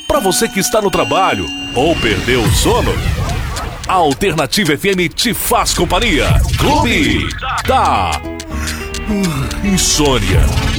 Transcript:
Para você que está no trabalho ou perdeu o sono, a Alternativa FM te faz companhia. Clube da Insônia.